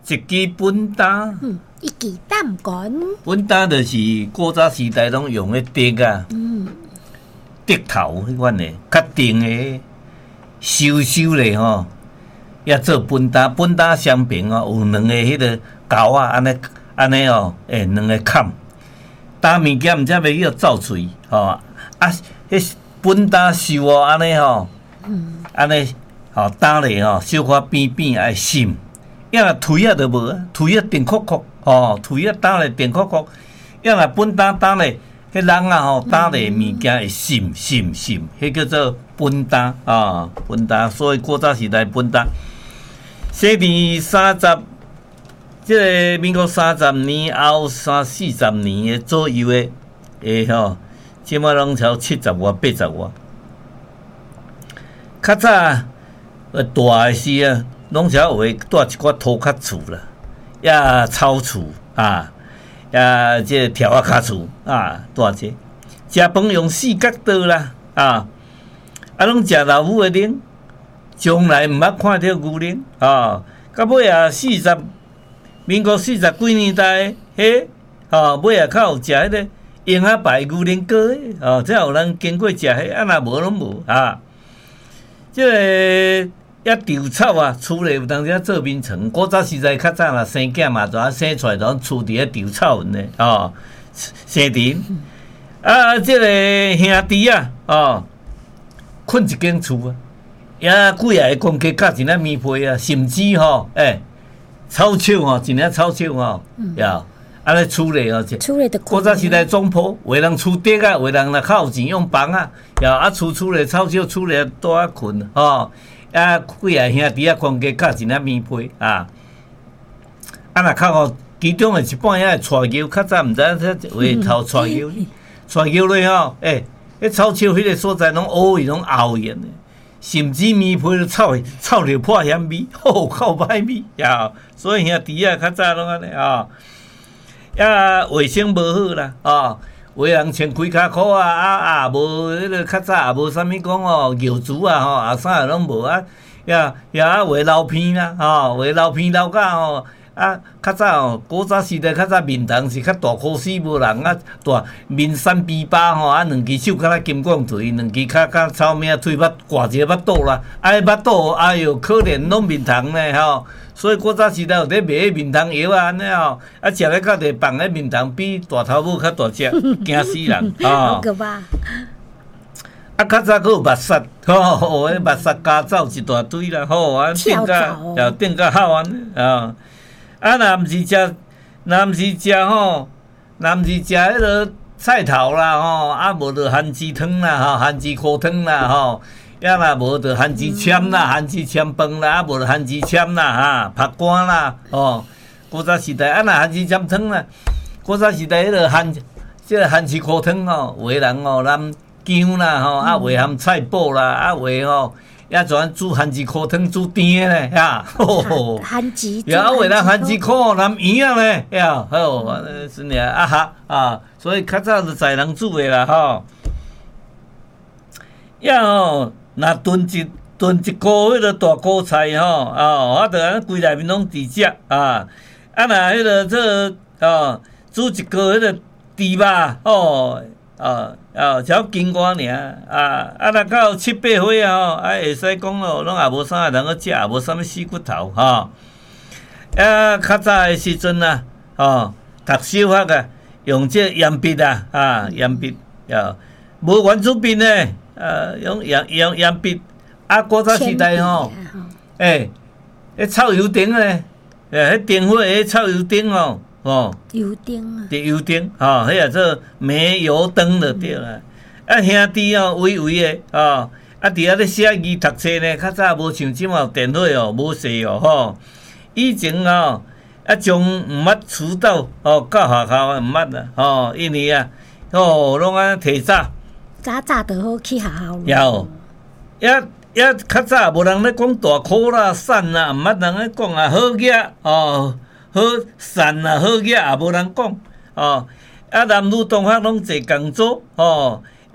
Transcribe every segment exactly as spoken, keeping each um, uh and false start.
一支本担， 嗯，一支担杆。 本担就是古早时代拢用的竹啊， 嗯， 竹头迄款的，较定的，收收咧吼，也做本担。本担双边哦，有两个迄个钩啊，安尼安尼哦，诶、欸，两个坎。担物件毋则袂叫造喙吼，啊，迄本担收哦，安尼吼，嗯，安尼吼担咧吼，小可边边爱深。要若腿啊都无啊，腿啊定曲曲，吼，腿啊担咧定曲曲。要若本担担咧，迄人啊吼担咧物件会深深深，迄叫做本担啊，本担。所以古早时代本担，西元三十，即个民国三十年后三四十年的左右的，诶吼，即马拢超七十外八十外。较早呃大诶时啊。拢是有诶住一寡土壳厝啦，也草厝啊，也即个条啊卡厝啊，住者食饭用四角刀啦啊，啊拢食老虎诶奶，从来毋捌看到牛奶啊。到尾啊，四十民国四十几年代迄啊，尾啊较有食迄个鹰仔牌牛奶糕诶，哦，才有人经过食迄，啊若无拢无啊，即个。也稻草啊，厝内有当时做面床。古早时代较早啦，生囝嘛，就啊生出来就厝伫咧稻草呢，哦，生田。啊，即、這个兄弟啊，哦，困一间厝啊，也几啊个公鸡夹一领棉被啊，甚至吼，诶、欸，草手吼，一领草手吼，呀、嗯，安尼厝内哦， 厝内的古早时代总铺，有人厝底啊，有人若较有钱用房啊，呀，啊厝厝内草手厝内倒啊困，吼。啊，几啊兄弟啊，公家夹一领棉被啊，啊，若较好，其中诶一半也会带牛，较早毋知影说为头带牛，带牛咧吼，诶、欸，迄草树迄个所在拢乌伊拢熬严诶，甚至棉被都臭臭着破险味，吼，够歹味呀！所以兄弟啊，较早拢安尼啊，啊，卫生无好啦，啊。有的人穿开骹裤啊，啊啊，无迄个较早也无啥物讲哦，尿珠啊吼，啊啥也拢无啊，呀呀啊，画老片啦，吼，画老片老甲吼，啊较早哦，古早时代较早面筒是较大箍死，无人啊大面山鼻巴吼，啊两只手敢若金光锤，两只骹甲草命喙巴挂一个巴肚啦，啊迄巴肚哎哟可怜拢面筒呢吼。所以古早时代有咧卖迄面筒药啊，安尼吼，啊食咧到地放迄面筒比大头母较大只，惊死人啊！ 个吧。 啊，较早佫有目屎，吼，迄目屎加走一大堆啦，吼，啊，顶甲又顶甲好安尼啊！啊，若毋是食，若毋是食吼，若毋是食迄个菜头啦，吼，啊，无就番薯汤啦，吼，番薯苦汤啦，吼。也若无就番薯签啦，番薯签饭啦，啊无就番薯签啦，哈，拍干啦，哦，古早时代啊，若番薯签汤啦，古早时代迄个番，即个番薯苦汤哦，有诶人哦揽姜啦，吼，啊画含菜脯啦，啊画吼，也全煮番薯苦汤煮甜诶咧，呀，吼， 番薯， 也啊画咱番薯苦揽圆啊咧，呀，好，是呢，啊哈啊，所以较早是在人煮诶啦，吼，呀吼。若炖一炖一锅迄个大锅菜吼，哦，啊，着安规内面拢伫食啊，啊，若迄个这哦，煮一锅迄个猪肉哦，哦，哦，超金瓜尔啊，啊，若到七八岁啊，吼，啊，会使讲哦，拢也无啥人去食，也无啥物死骨头吼，啊，较早诶时阵啊，哦，读小学啊，用这盐笔啊，啊，盐笔啊，无圆珠笔呢。呃，用盐盐盐笔，啊，古早时代吼，诶，迄臭油灯咧，诶，迄电火迄臭油灯哦，哦， 油灯啊， 伫油灯，吼，迄也做煤油灯就对啦。啊，兄弟哦，微微诶，吼，啊，伫遐咧写字读册呢，较早无像即马电火哦，无势哦，吼。以前哦，啊，从毋捌出道哦，到学校毋捌啦，吼，因为啊，哦，拢安提早。 早早就好去学校咯。 有，也也较早无人咧讲大苦啦、散啦，毋捌人咧讲啊好嘢哦，好散啦、好嘢也无人讲哦。啊，男女同学拢坐共组哦，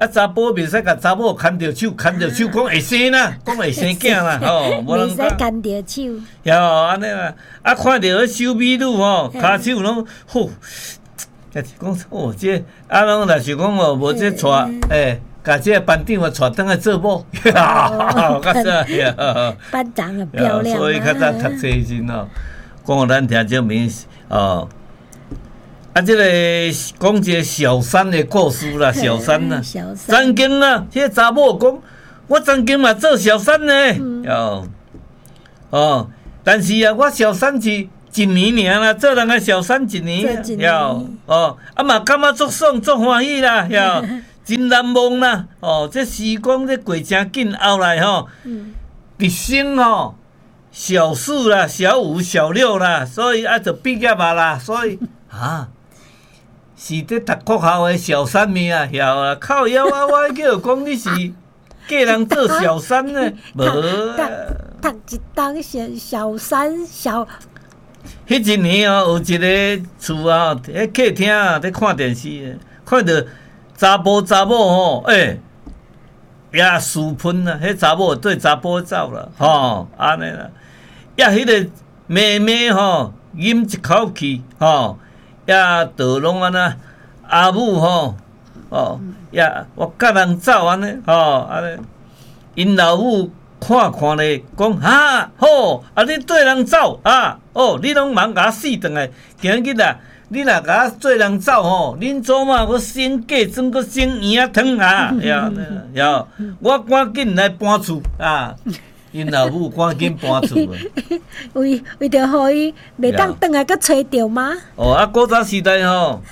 啊，查甫袂使甲查某牵着手，牵着手讲会生啦，讲会生囝啦，吼，无袂能使牵着手。 哟，安尼啦，啊，看着迄小美女吼，骹手拢吼，家己讲哦，这啊，拢若是讲哦，无这带诶，甲这班长啊带倒来做某，较早呀， 班长很漂亮。 所以较早读册时哦，讲互咱听这名哦。啊，这个讲一个小三的故事啦，小三啦，曾经啦，迄个查某讲，我曾经嘛做小三呢，哦，哦，但是啊，我小三是一年尔啦，做人个小三一年，哟，哦，啊嘛感觉足爽足欢喜啦，哟，真难忘啦，哦，这时光这过真紧，后来吼，毕生吼，小四啦、小五、小六啦，所以啊就毕业啊啦，所以啊。是伫读国校的小三咪啊，晓啊，靠腰啊！我叫讲你是嫁人做小三呢，无啊。 读一当小小三小。 迄一年哦，有一个厝啊，迄客厅啊，伫看电视，看到查甫查某吼，诶、欸，也私喷啊！迄查某对查甫走啦，吼，安尼啦，也迄个妹妹吼，饮一口气，吼。也倒拢安那阿母吼，哦，也我甲人走安尼，吼安尼，因老母看看咧，讲哈好，啊你对人走啊，哦你拢忙甲我死转来，今日啊，你若甲我做人走吼，恁祖妈我先嫁妆，我先圆仔汤啊，呀呀，我赶紧来搬厝啊。因老母赶紧搬厝啊！ 为为着互伊袂当转来，佮找着吗？ 哦，啊，古早时代吼，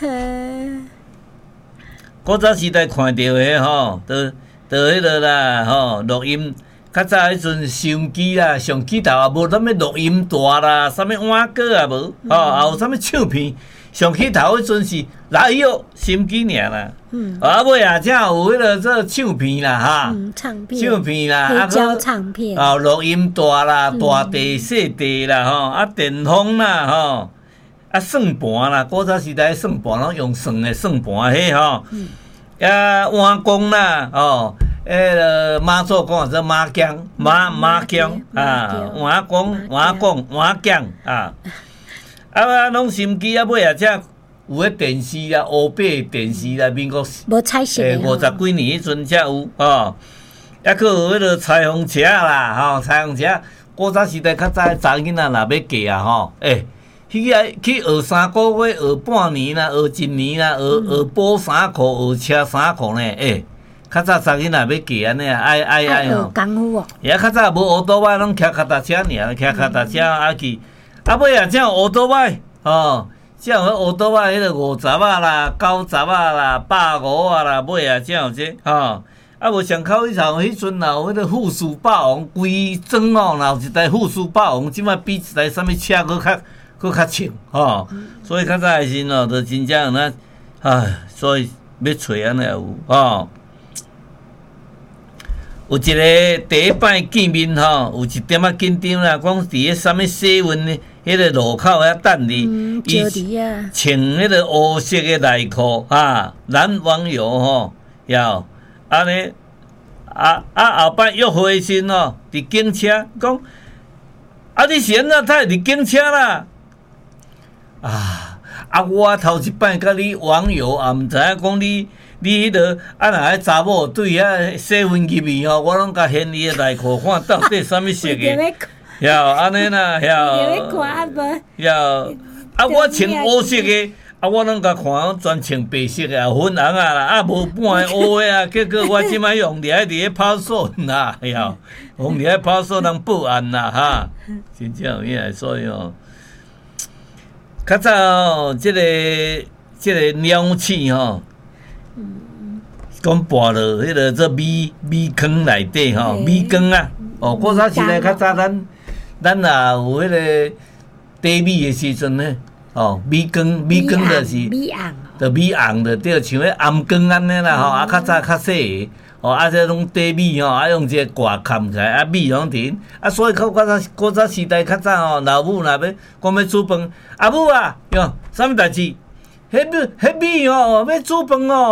古早时代看到的吼，都都迄落啦吼，录音。较早迄阵收音机啦，相机头也无啥物录音带啦，啥物碗糕也无，吼，也有啥物唱片。上起头迄阵是来哟，收音机尔啦。嗯。啊，尾啊，才有迄个做唱片啦，哈。 嗯，唱片。 唱片啦， 黑胶唱片。 啊，录音带啦，大地、小地啦，吼，啊，电风啦，吼，啊，算盘啦，古早时代算盘拢用算的算盘迄吼。嗯。啊，碗公啦，吼，迄个妈祖讲做麻将，麻麻将啊，碗公、碗公、碗将啊。啊，拢收音机啊，尾啊，才有迄电视啊，黑白电视啦，民国无彩色诶，五十几年迄阵才有吼。抑佫有迄个彩虹车啦，吼，彩虹车。古早时代较早查囡仔若要嫁啊，吼，诶，去啊去学三个月，学半年啦，学一年啦，学学补衫裤，学车衫裤呢，诶，较早查囡仔要嫁安尼啊，爱爱爱吼。 功夫哦。 也较早无乌多摆，拢骑脚踏车尔，骑脚踏车啊去。啊，尾啊，才有乌多摆，吼，才有迄乌多摆，迄个五十啊啦、九十啊啦、百五啊啦，尾啊，才有这，吼。啊，无上口迄头迄阵有迄个富士霸王，规装哦，若有一台富士霸王，即摆比一台啥物车佫较佫较穿，吼。所以较早诶时阵哦，就真正有那，唉，所以要找安尼有，吼。有一个第一摆见面吼，有一点仔紧张啦，讲伫迄啥物洗运呢？迄个路口遐等你，伊穿迄个黑色的内裤啊，男网友吼，要安尼啊啊后摆约会时吼，伫警车讲啊，你是安怎太伫警车啦？啊啊！我头一摆甲你网友也毋知影讲你。你迄个啊，若迄查某对遐洗运入去吼，我拢甲掀伊的内裤看到底啥物色的，晓安尼啦，晓。晓啊，我穿黑色的，啊，我拢甲看专穿白色的，啊，粉红啊啦，啊，无半个黑的啊，结果我即摆用伫遐伫咧派出所啦，晓，用伫遐派出所人报案啦，哈，真正有影，所以哦，较早哦，即个即个鸟鼠吼。讲跋落迄个做米米坑内底吼，米缸啊，哦，古早时代较早咱咱也有迄个低米的时阵呢，哦，米缸米缸就是米红， 就米红就对，像迄暗缸安尼啦吼，啊较早较细个，哦，啊这拢低米吼，啊用一个挂冚起来，啊米拢停，啊所以古早古早时代较早吼，老母若要讲要煮饭，阿母啊，哟，啥物代志？迄米迄米吼要煮饭哦。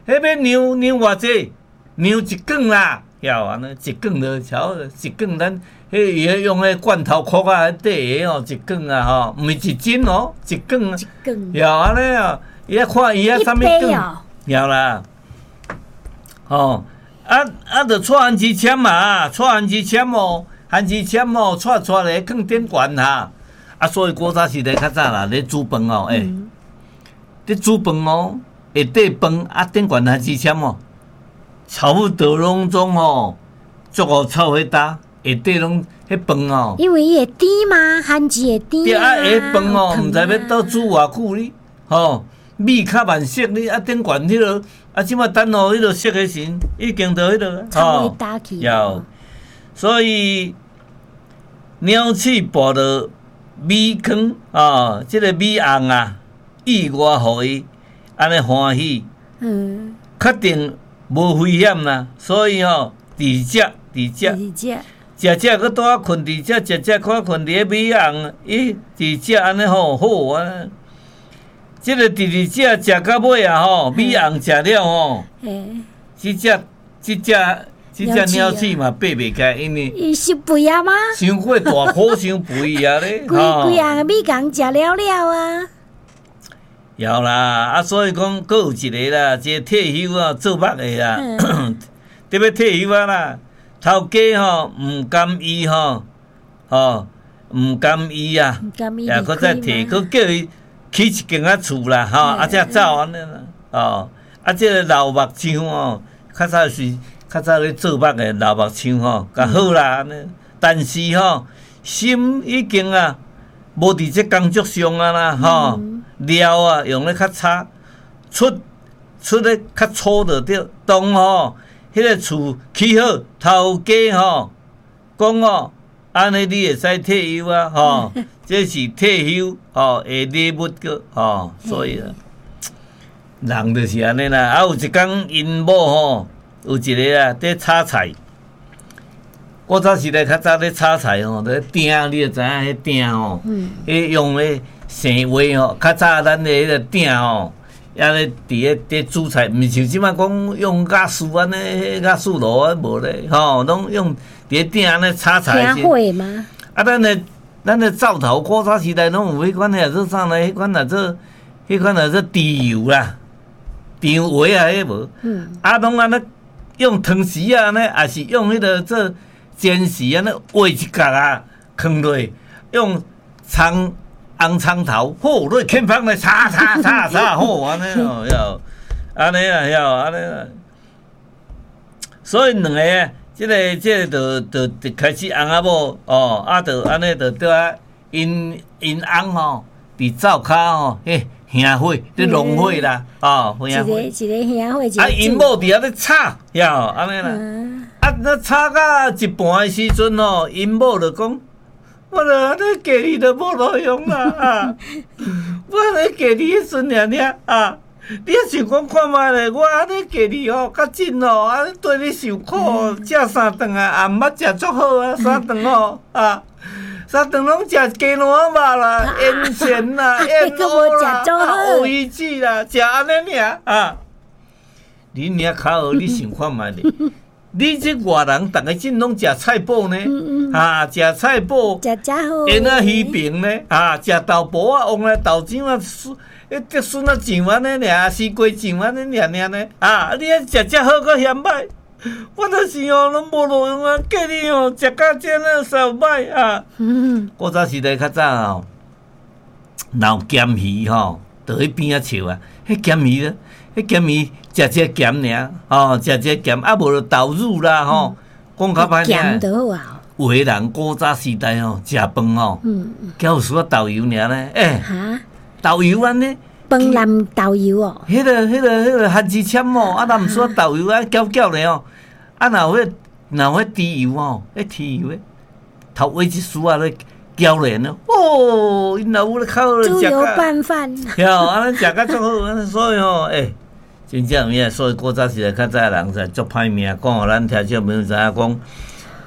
迄要酿酿偌济，酿一罐啦，晓安尼一罐就超一罐，咱迄伊用迄罐头壳啊，迄底下哦一罐啊吼，毋是一斤哦，一罐啊， 一罐， 晓安尼啊，伊啊看伊啊啥物罐，晓啦，吼啊啊，着带番薯签嘛，带番薯签哦，番薯签哦，带带咧放顶悬哈，啊，所以古早时代较早啦，咧煮饭哦，诶，咧煮饭哦。下底饭啊，顶悬番薯签哦，差不多拢总吼，足互臭迄搭，下底拢迄饭哦。 因为伊会甜嘛，番薯会甜对啊，下饭哦，毋知要倒煮偌久哩，吼，米较慢熟哩，啊顶悬迄落，啊即摆等候迄落熟诶时，已经到迄落， 吼， 有，所以鸟鼠捕到米糠啊，即个米红啊，意外互伊。安尼欢喜，嗯，确定无危险啦，所以吼，伫遮伫遮，食食搁倒仔困伫遮，食食看困伫个米红，伊伫遮安尼吼好啊。即个伫伫遮食到尾啊吼，米红食了吼，即只即只即只鸟鼠嘛爬袂开，因为伊是肥啊吗？ 伤过大颗，伤肥啊咧， 规规项个米红食了了啊。 有啦，啊，所以讲，佫有一个啦，一个退休啊，做肉的啦，特别退休啊啦，头家吼毋甘伊吼，吼毋甘伊啊，也佫再摕，佫叫伊起一间仔厝啦，吼，啊，才走安尼啦，哦，啊，即个老目癢哦，较早是较早咧做肉的老目癢吼，较好啦安尼，但是吼，心已经啊，无伫即工作上啊啦，吼。料啊，用咧较差，出出咧较粗就对。当吼，迄个厝起好，头家吼讲哦，安尼你会使退休啊，吼，这是退休吼的礼物个吼，所以啊，人就是安尼啦。啊，有一工因某吼，有一个啊在炒菜，古早时代较早咧炒菜吼，咧鼎你就知影迄鼎吼，迄用咧。生话吼，较早咱的迄个鼎吼，也咧伫咧伫煮菜，毋像即摆讲用压缩安尼，压缩炉啊无咧，吼，拢用伫咧鼎安尼炒菜。 鼎火吗？ 啊，咱的咱的灶头，古早时代拢有迄款诶，做啥呢？迄款啊做，迄款啊做猪油啦，猪油话啊，迄无。嗯。啊，拢安尼用汤匙啊，安尼，也是用迄个做煎匙安尼，画一角啊，放落，用葱。红葱头，好，你轻放来炒炒炒炒，好安尼哦，要安尼啊，要安尼啊。所以两个啊，即个即个就就就开始翁仔某哦，啊，就安尼就对啊，因因翁吼，伫灶骹吼，嘿，香火，咧弄火啦，哦， 香火。一个一个香火，一个。 啊，因某伫遐咧炒，要安尼啦。啊，那炒到一半的时阵吼，因某就讲。我著安尼家己著无路用啦啊！我安尼家己迄阵尔尔啊，你也想讲看觅咧，我安尼家己吼较真吼，安尼对你受苦，食三顿啊，暗捌食足好啊，三顿吼啊，三顿拢食鸡卵肉啦、烟线啦、烟乌啦、乌鱼子啦，食安尼尔啊。你尔较好，你想看觅咧。你这外人，逐个真拢食菜脯呢，嗯嗯啊，食菜脯， 食真好， 烟啊鱼饼呢，啊，食豆腐啊，往来豆浆啊，笋，迄竹笋啊酱安尼尔，西瓜酱安尼尔尔呢，啊，你啊食遮好个嫌歹，我就是哦，拢无路用啊，叫你哦，食到遮呢受歹啊。嗯，古早时代较早哦，闹咸鱼吼，就喺边仔笑啊，迄咸鱼咧。迄咸鱼食只咸尔，吼，食只咸，啊无就豆乳啦，吼，讲较歹咸就好啊。 有个人古早时代吼，食饭吼，嗯，叫有输啊豆油尔咧，诶，哈，豆油安尼， 饭淋豆油哦。 迄个、迄个、迄个番薯签哦，啊，若毋输啊豆油啊，搅搅咧哦，啊，若有迄、若有迄猪油哦，迄猪油诶，头尾一丝啊咧。交连呢，哦，因老母咧靠咧食猪油拌饭， 哟，安尼食甲足好，所以吼，诶、欸，真正有影，所以古早时代较早人才足歹命，讲互咱听众朋友知影讲，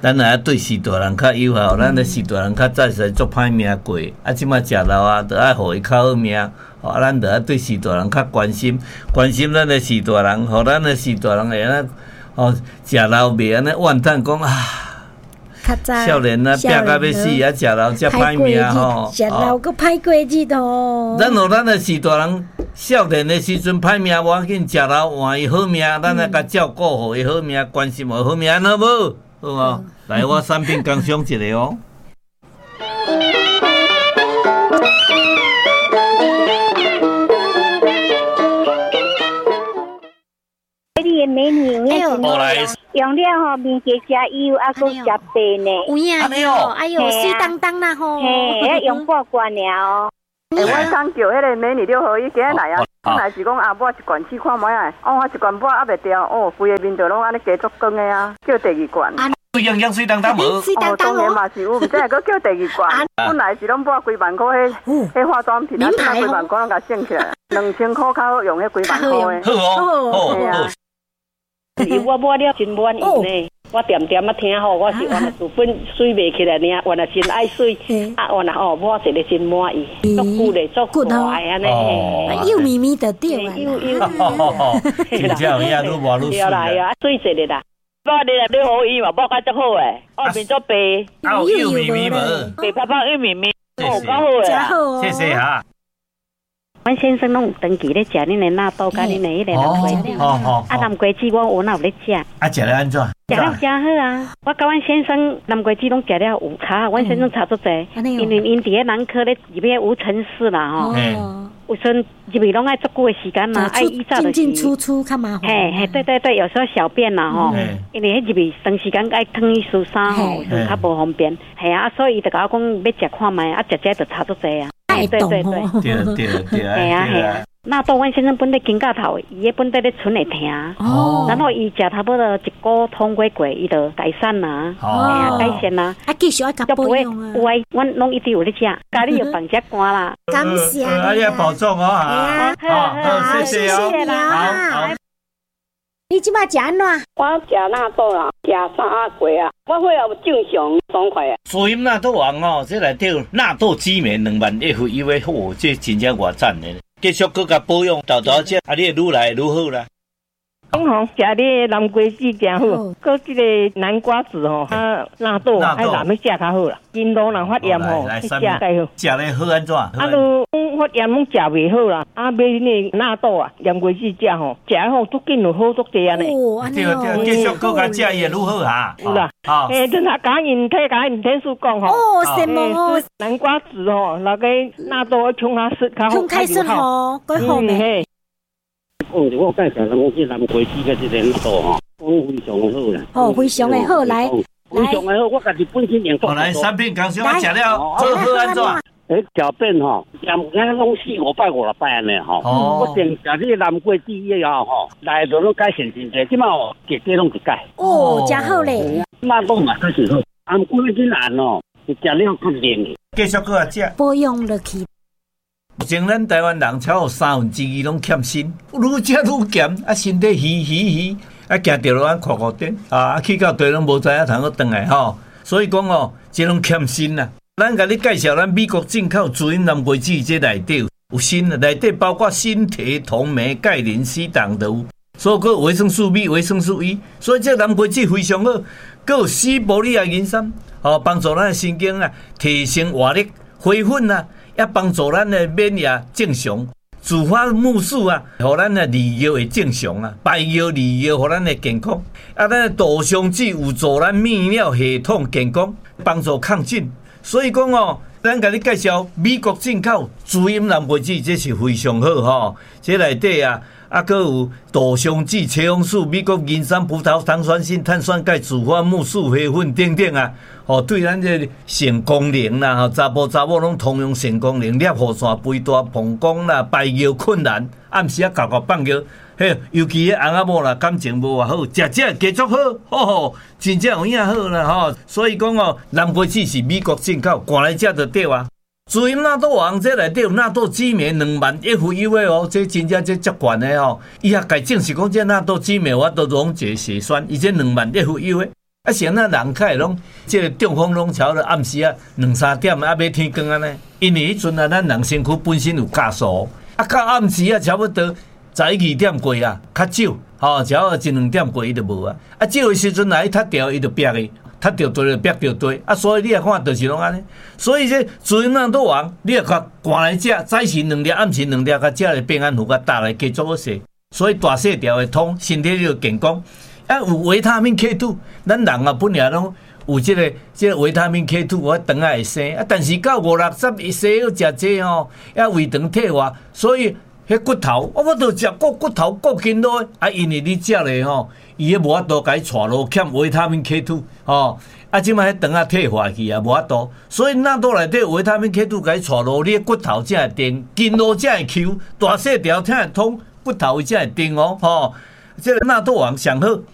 咱若对时大人较友好，咱咧时大人较早实做歹命过，啊，即摆食老啊，着爱互伊较好命，吼、啊，咱着爱对时大人较关心，关心咱的时大人，互咱的时大人会安尼，吼，食老袂安尼怨叹讲啊。少年啊，拼到要死啊，食老才歹命吼， 食老阁歹过日吼。 咱互咱的时大人，少年的时阵歹命无要紧，食老换伊好命，咱来甲照顾互伊好命，关心互好命，安好无？好无？来，我产品工商一个哦。 美女，哎呦，用了吼面加加油，啊，搁加白呢。 有影哦，哎呦，水当当啦吼。 嘿，用半罐了哦。 欸，我刚叫迄个美女了，互伊今日来啊，本来是讲啊，我一罐试看卖啊，哦，我一罐半还袂掉，哦，规个面都拢安尼加足光的啊，叫第二罐。 水样样水当当无？ 哦，当然嘛是有，毋知会搁叫第二罐。本来是拢半几万块，迄迄化妆品啊，几万块拢甲省起来，两千块较好用，迄几万块的。 好哦，好好。 是我买了真满意呢，我点点啊听吼，我是原来自本水袂起来呢，原来真爱水，啊原来哦买一个真满意，足久咧，足快安尼， 幼咪咪的对啊，幼幼， 真正有影愈磨愈水啦，水一个啦，我你来你好伊嘛，买甲足好诶，哦变做白， 有幼咪咪无？ 白泡泡幼咪咪，哦够好诶啦， 谢谢哈。 阮先生拢有长期咧食恁的纳豆，甲恁的迄个南瓜子，啊南瓜子我我哪有咧食？ 啊食了安怎？ 食了真好啊！我甲阮先生南瓜子拢食了有差，阮先生差足济，因为因伫咧南科咧入边无尘室啦吼，有时入去拢爱足久的时间嘛，爱依照的进进出出较麻烦。 嘿嘿，对对对，有时候小便啦吼，因为迄入去长时间爱脱衣梳衫吼，有时较无方便，系啊，所以伊就甲我讲要食看卖，啊食食就差足济啊。对对对， 对对对， 系啊系啊。纳豆，阮先生本地金甲头，伊迄本地咧存会疼，哦，然后伊食差不多一个通过过，伊就改善啦，哦，改善啦， 啊继续爱甲保养啊。 有诶，阮拢一直有咧食，家己又放只干啦， 感谢啊，你要保重哦哈， 好，好，谢谢啦，好。你即摆食安怎？ 我食纳豆啦，食三啊过啊，我会有正常爽快啊。 所以纳豆王哦，这内底有纳豆肌酶两万一副，以为好，这真正偌赞的。继续搁甲保养，豆豆食，啊，你会愈来愈好啦。 讲吼，食你南瓜子真好，搁即个南瓜子吼，啊纳豆爱南去食较好啦。筋络若发炎吼，去食较好。 食咧好安怎？啊， 都发炎拢食袂好啦。啊，买呢纳豆啊，南瓜子食吼，食好足紧就好足济安尼。 对对，继续搁甲食伊会愈好哈。 有啦，好。诶，等下甲因体甲因天数讲吼。 哦，什么？ 南瓜子吼，那个纳豆冲下水较好。 冲开水吼，改好咩？ 讲就我介绍咱讲即南瓜子甲即个纳豆吼，讲非常好啦。 哦，非常的好，来， 非常的好，我家己本身研究。 来，产品刚先我食了，做好安怎？ 诶，小便吼，连俺拢四五摆五六摆安尼吼。哦。我定食你南瓜子以后吼，内头拢改善真济，即马哦，家家拢一改。 哦，真好咧。 纳豆嘛开始好，啊，过真难哦，食了较黏。 继续搁食。 保养落去。 目前咱台湾人超过三分之二拢欠锌，愈食愈咸，啊身体虚虚虚，啊行着落安酷酷点，啊去到地拢无知影通个转来吼，所以讲哦，即种欠锌啦。咱甲你介绍咱美国进口主因南瓜子这内底有锌，内底包括锌、铁、铜、镁、钙、磷、硒、铜都有，所以个维生素 B、维生素 E， 所以这南瓜子非常好，佮有硒玻利亚银酸，哦帮助咱的神经啊提升活力、恢复啊。也帮助咱的免疫正常，自发酵素啊，互咱的胰液会正常啊，排尿胰液互咱的健康。啊，咱的杜香子有助咱泌尿系统健康，帮助抗菌。所以讲哦，咱甲你介绍美国进口主因南瓜子，这是非常好吼。这内底啊，啊，佮有杜香子、茄红素、美国银酸、葡萄糖酸性、碳酸钙、自发酵素、黑粉等等啊。哦，对咱这性功能啦，吼，查甫查某拢通用性功能，尿护腺肥大、膀胱啦、排尿困难，暗时啊搞搞放尿，嘿，尤其迄翁仔某啦，感情无偌好，食食继续好，吼吼，真正有影好啦，吼。所以讲哦，南瓜子是美国进口，赶来食就对啊。主因纳豆王这内底有纳豆激酶两万一副以外哦，这真正这足悬的哦。伊也改证实讲这纳豆激酶我都溶解血栓，伊这两万一副以外。 啊，现在人开拢即个中风拢超了暗时啊两三点啊，要天光安尼，因为迄阵啊，咱人身躯本身有假数，啊，到暗时啊，差不多十一二点过啊，较少，吼，只要一两点过伊就无啊，啊，少的时阵来踢掉伊就逼的。踢着对就逼着对，啊，所以你来看，就是拢安尼。所以这自由人都王，你来看，赶来食，早晨两粒，暗时两粒，甲食来平安符，甲打来加做好势。所以大细条会通，身体就健康。啊，有维他命 K 二，咱人啊本来拢有即、這个即、這个维他命 K 二，我肠仔会生。啊，但是到五六十一岁要食这吼，要胃肠退化，所以迄骨头，我我着食骨骨头骨筋络啊，因为你食咧吼。伊也无法度甲伊带落欠维他命 K 二 吼，啊，即摆迄肠仔退化去啊，无法度，所以那肚内底维他命 K 二甲伊带落，你骨头才会定，筋络才会 Q， 大细条才会通，骨头才会定哦，吼，这个纳豆王上好。